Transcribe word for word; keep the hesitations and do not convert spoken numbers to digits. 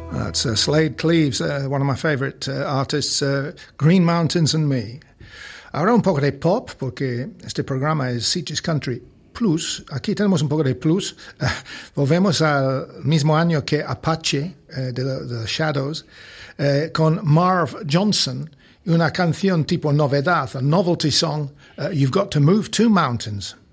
That's uh, Slade Cleaves, uh, one of my favourite uh, artists, uh, Green Mountains and Me. Ahora un poco de pop, porque este programa es Sitges Country Plus. Aquí tenemos un poco de plus. Uh, volvemos al mismo año que Apache, uh, de The Shadows, uh, con Marv Johnson, y una canción tipo novedad, a novelty song, uh, You've Got to Move Two Mountains.